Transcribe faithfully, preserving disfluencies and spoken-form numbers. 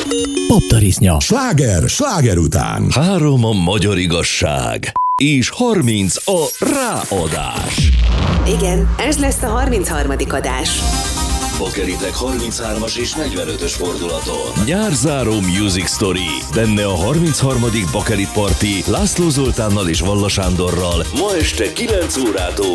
Poptarisznya. Sláger, sláger után. Három a magyar igazság, és harminc a ráadás. Igen, ez lesz a harmincharmadik adás. Bakelitek harminchárom-as és negyvenötös fordulaton. Nyárzáró Music Story. Benne a harmincharmadik Bakelit Party László Zoltánnal és Valla Sándorral ma este kilenc órától.